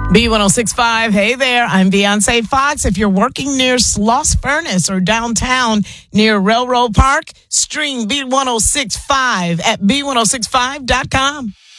B1065, hey there, I'm Beyonce Fox. If you're working near Sloss Furnace or downtown near Railroad Park, stream B1065 at B1065.com.